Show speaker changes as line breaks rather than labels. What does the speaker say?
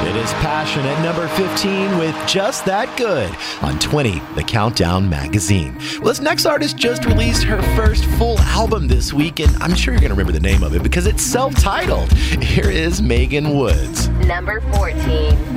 It is Passion at number 15 with Just That Good on 20, the Countdown magazine. Well, this next artist just released her first full album this week, and I'm sure you're going to remember the name of it because it's self-titled. Here is Megan Woods.
Number 14.